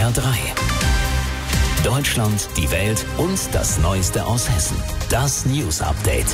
HR3. Deutschland, die Welt und das Neueste aus Hessen. Das News Update.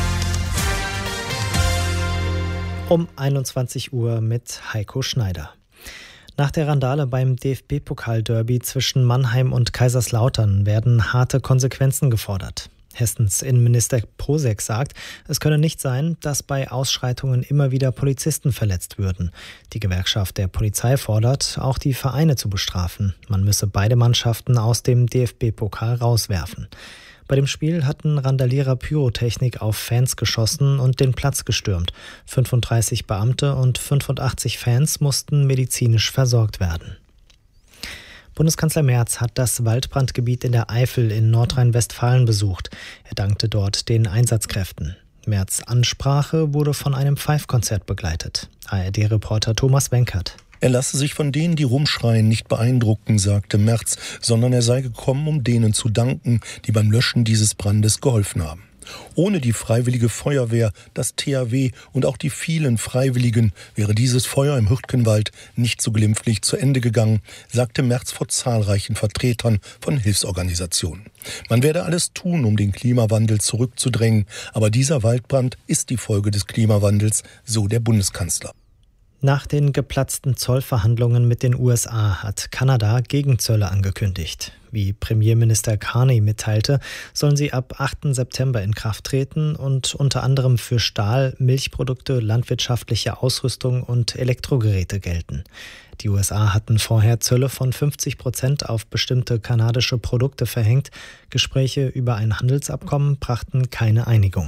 Um 21 Uhr mit Heiko Schneider. Nach der Randale beim DFB-Pokal-Derby zwischen Mannheim und Kaiserslautern werden harte Konsequenzen gefordert. Hessens Innenminister Posek sagt, es könne nicht sein, dass bei Ausschreitungen immer wieder Polizisten verletzt würden. Die Gewerkschaft der Polizei fordert, auch die Vereine zu bestrafen. Man müsse beide Mannschaften aus dem DFB-Pokal rauswerfen. Bei dem Spiel hatten Randalierer Pyrotechnik auf Fans geschossen und den Platz gestürmt. 35 Beamte und 85 Fans mussten medizinisch versorgt werden. Bundeskanzler Merz hat das Waldbrandgebiet in der Eifel in Nordrhein-Westfalen besucht. Er dankte dort den Einsatzkräften. Merz' Ansprache wurde von einem Pfeifkonzert begleitet. ARD-Reporter Thomas Wenkert. Er lasse sich von denen, die rumschreien, nicht beeindrucken, sagte Merz, sondern er sei gekommen, um denen zu danken, die beim Löschen dieses Brandes geholfen haben. Ohne die Freiwillige Feuerwehr, das THW und auch die vielen Freiwilligen wäre dieses Feuer im Hürtgenwald nicht so glimpflich zu Ende gegangen, sagte Merz vor zahlreichen Vertretern von Hilfsorganisationen. Man werde alles tun, um den Klimawandel zurückzudrängen, aber dieser Waldbrand ist die Folge des Klimawandels, so der Bundeskanzler. Nach den geplatzten Zollverhandlungen mit den USA hat Kanada Gegenzölle angekündigt. Wie Premierminister Carney mitteilte, sollen sie ab 8. September in Kraft treten und unter anderem für Stahl, Milchprodukte, landwirtschaftliche Ausrüstung und Elektrogeräte gelten. Die USA hatten vorher Zölle von 50% auf bestimmte kanadische Produkte verhängt. Gespräche über ein Handelsabkommen brachten keine Einigung.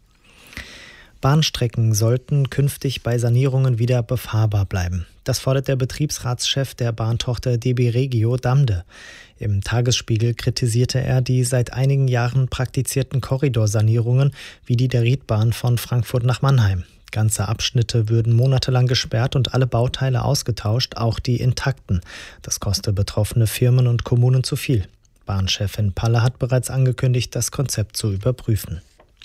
Bahnstrecken sollten künftig bei Sanierungen wieder befahrbar bleiben. Das fordert der Betriebsratschef der Bahntochter DB Regio Damde. Im Tagesspiegel kritisierte er die seit einigen Jahren praktizierten Korridorsanierungen wie die der Riedbahn von Frankfurt nach Mannheim. Ganze Abschnitte würden monatelang gesperrt und alle Bauteile ausgetauscht, auch die intakten. Das koste betroffene Firmen und Kommunen zu viel. Bahnchefin Palle hat bereits angekündigt, das Konzept zu überprüfen.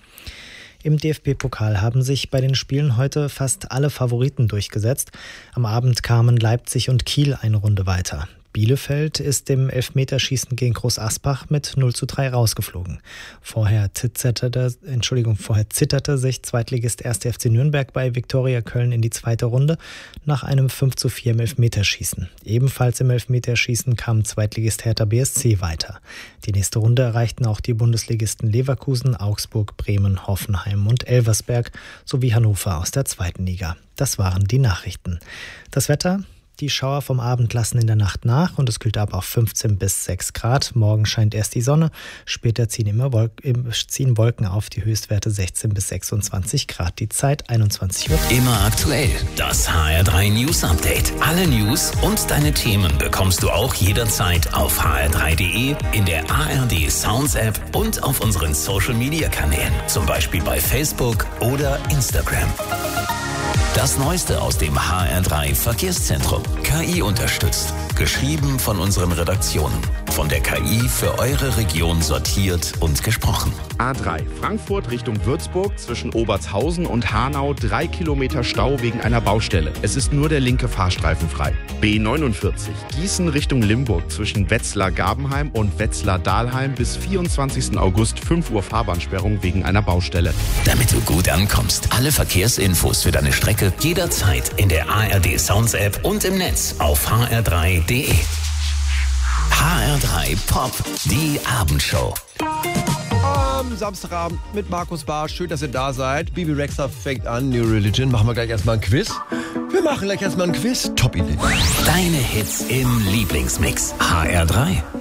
Im DFB-Pokal haben sich bei den Spielen heute fast alle Favoriten durchgesetzt. Am Abend kamen Leipzig und Kiel eine Runde weiter. Bielefeld ist im Elfmeterschießen gegen Groß Asbach mit 0:3 rausgeflogen. Vorher zitterte sich Zweitligist 1. FC Nürnberg bei Viktoria Köln in die zweite Runde nach einem 5:4 im Elfmeterschießen. Ebenfalls im Elfmeterschießen kam Zweitligist Hertha BSC weiter. Die nächste Runde erreichten auch die Bundesligisten Leverkusen, Augsburg, Bremen, Hoffenheim und Elversberg sowie Hannover aus der zweiten Liga. Das waren die Nachrichten. Das Wetter: Die Schauer vom Abend lassen in der Nacht nach und es kühlt ab auf 15 bis 6 Grad. Morgen scheint erst die Sonne, später ziehen Wolken auf, die Höchstwerte 16 bis 26 Grad. Die Zeit 21 Uhr. Immer aktuell, das HR3 News Update. Alle News und deine Themen bekommst du auch jederzeit auf hr3.de, in der ARD Sounds App und auf unseren Social Media Kanälen, zum Beispiel bei Facebook oder Instagram. Das Neueste aus dem HR3 Verkehrszentrum. KI unterstützt. Geschrieben von unseren Redaktionen. Von der KI für eure Region sortiert und gesprochen. A3 Frankfurt Richtung Würzburg zwischen Obertshausen und Hanau 3 Kilometer Stau wegen einer Baustelle. Es ist nur der linke Fahrstreifen frei. B49 Gießen Richtung Limburg zwischen Wetzlar-Gabenheim und Wetzlar-Dahlheim bis 24. August 5 Uhr Fahrbahnsperrung wegen einer Baustelle. Damit du gut ankommst, alle Verkehrsinfos für deine Strecke jederzeit in der ARD Sounds App und im Netz auf hr3.de. HR3 Pop, die Abendshow. Am Samstagabend mit Markus Barsch. Schön, dass ihr da seid. Bibi Rexha fängt an. New Religion. Machen wir gleich erstmal ein Quiz. Wir machen gleich erstmal ein Quiz. Top Idee. Deine Hits im Lieblingsmix. HR3.